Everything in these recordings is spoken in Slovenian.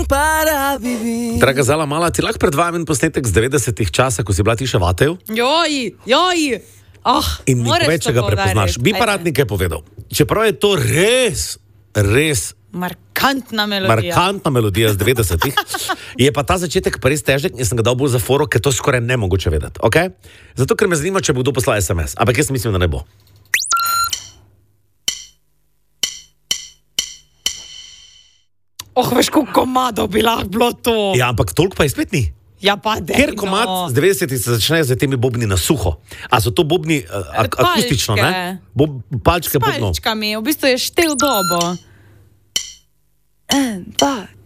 Draga Zala Mala, ti lahko predvajam en posnetek z 90-ih časa, ko si bila ti še vatev? Joj. In mi povej, če ga prepoznaš. Bi pa rad nekaj povedal. Čeprav je to res markantna melodija z 90-ih, je pa ta začetek pa res težek in sem ga dal bolj za foro, ker to skoraj nemogoče vedeti. Okay? Zato, ker me zanima, če bo kdo poslal SMS. Ampak jaz mislim, da ne bo. Veš, koliko komadov bi lahko bilo to. Ja, ampak toliko pa je spet ni. Ja, pa dej, ker komad z 90-ih se začne z temi bobni na suho. A so to bobni akustično, ne? Palčke bobnov. S palčkami, v bistvu je štel dobo. 1, 2,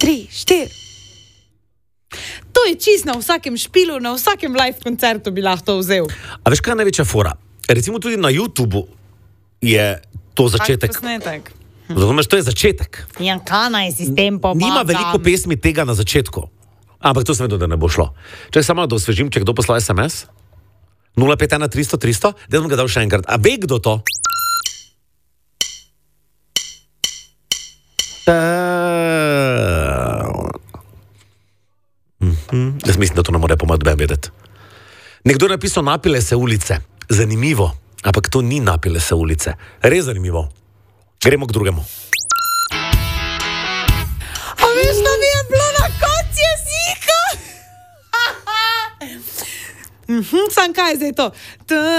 3, 4. To je čist na vsakem špilu, na vsakem live koncertu bi lahko to vzel. A veš, kaj je največja fora? Recimo tudi na YouTubeu je to začetek. Razumeš, to je začetek. Ja, kaj naj sistem pomagam? Nima veliko pesmi tega na začetku. Ampak to sem vedel, da ne bo šlo. Čakaj samo, da osvežim, če kdo poslal SMS. 051 300 300. Da bom ga dal še enkrat. A ve kdo to? Jaz mislim, da to ne more pomagati ben vedeti. Nekdo je napisal napile se ulice. Zanimivo. Ampak to ni napile se ulice. Res zanimivo. Gremo k drugemu. A veš, da mi je bilo na koncu jezika? Sam kaj je zdaj to?